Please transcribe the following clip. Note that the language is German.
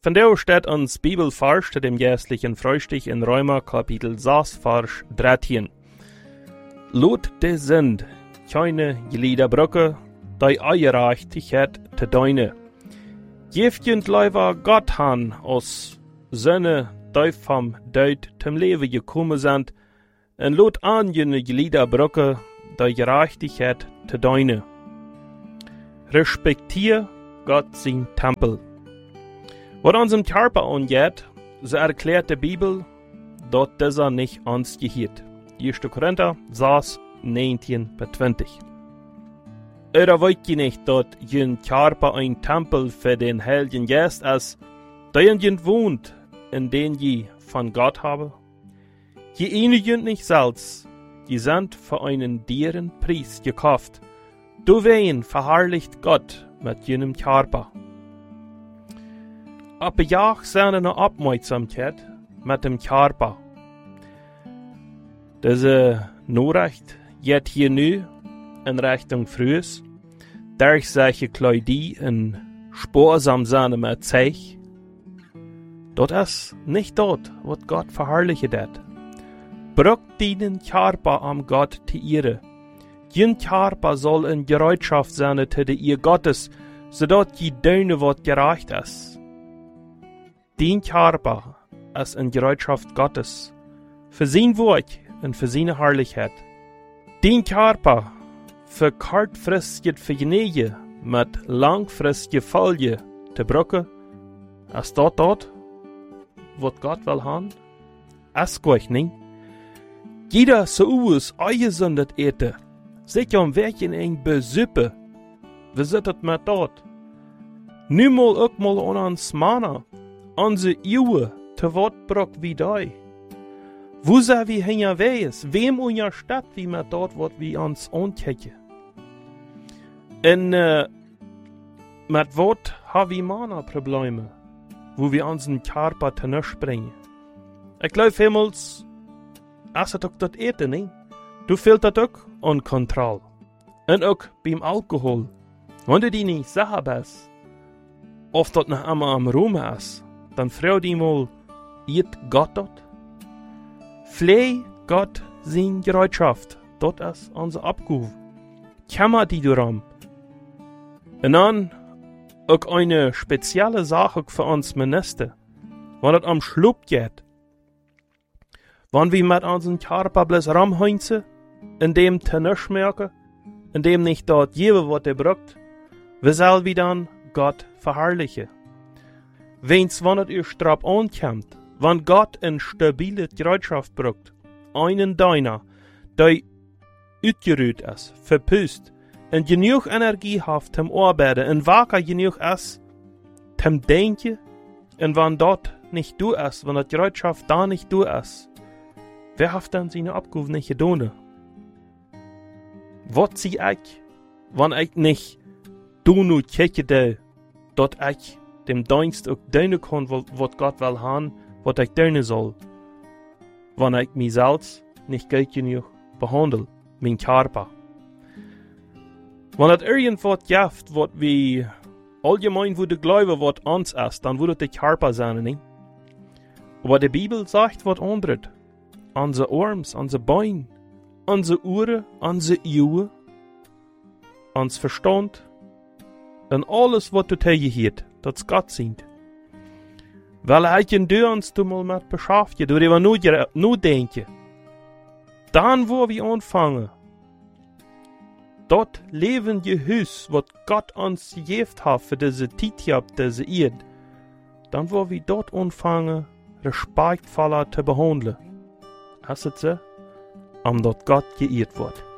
Von der steht uns Bibelvers zu dem jährlichen Frühstück in Römer Kapitel 6, Vers 13. Lot de sind keine Gliederbrücke, die Eierreichtigkeit te deine. Jefjent leiver Gott han aus Söhne, die vom Deut zum Leben gekommen sind, en lot an jene Gliederbrücke, die Gerechtigkeit te deine. Respektier Gott sein Tempel. Was unserem Körper angeht, so erklärt die Bibel, dass dieser nicht uns gehört. 1. Korinther 6, 19-20. Oder wollt ihr nicht, dass jün Körper ein Tempel für den Heiligen Geist ist, der jün wohnt, in den je von Gott habe? Je eine jün nicht selbst, die sind für einen deeren Preis gekauft. Du wen verherrlicht Gott mit jenem Körper. Aber ja, seine Aufmerksamkeit mit dem Körper. Diese Nachricht geht hier nu in Richtung Frühes, durch solche Kleidie in sparsam sein mit sich. Dort ist nicht dort, was Gott verherrlicht hat. Brückt den Körper am Gott zu Ehre. Jen Körper soll in Bereitschaft sein zu der Ehr Gottes, sodass die Döne wird gereicht ist. Den Körper ist in Bereitschaft Gottes, für sein Wort und für seine Herrlichkeit. Den Körper für kurzfristige Vergnügen mit langfristiger Folge zu brücken, ist dort, was Gott will haben? Es geht nicht. Jeder so aus eingesundet ete, sich am Weg in ein Besüppe. Wir sind mit dort. Niemals auch mal an uns Mana, unsere Ehe, zu Wort brück wie dei. Wo sei wir hinja wees? Wem in der Stadt wie mit dort wird wie uns ankecken? Und mit Wort haben wir Mana Probleme, wo wir unseren Körper zu nichts bringen. Ich glaube vielmals, es ist auch das Eten, nicht? Du fehlt das auch an Kontrolle. Und auch beim Alkohol. Wenn du die nicht sicher bist, ob das noch einmal am Rum ist, dann freu dich mal, irrt Gott dort? Fleh Gott seine Bereitschaft. Dort ist unser Abgabe. Kämmer die darum. Und dann auch eine spezielle Sache für uns Minister. Wenn es am Schluck geht, wenn wir mit unserem Körper bloß rumheinzen, in dem nichts merken, in dem nicht dort jeder was braucht, wie soll wir dann Gott verherrlichen? Wenn's, wenn es ihr Strab ankommt, wenn Gott in stabile Bereitschaft braucht, einen Deiner, der utgerührt ist, verpust, und genug Energie hat zum Arbeiten, und wacker genug ist, zum Denken, und wenn dort nicht du ist, wenn die Bereitschaft da nicht du ist, wer hat dann seine Abgabe nicht getan? Was sie ich, wenn ich nicht du nur kicke da, dort ich dem Dienst auch deine kann, was Gott will haben, was ich deine soll. Wenn ich mich selbst nicht gut genug behandle, mein Körper. Wenn es irgendwas gibt, was wie allgemein würde glauben, was uns ist, dann würde der Körper sein, nicht? Aber die Bibel sagt was anderes. Unsere Arms, unsere Beine, unsere Ohren, unsere Augen, unser Verstand und alles, was du hört, das Gott sind. Weil ich in dir uns mal mit beschäftigt, darüber nur denken. Dann, wo wir anfangen, dort leben die Hüs, was Gott uns gegeben hat für diese Zeit, diese Erde, dann, wo wir dort anfangen, respektvoller zu behandeln. Ist es so? Dort Gott geehrt wird.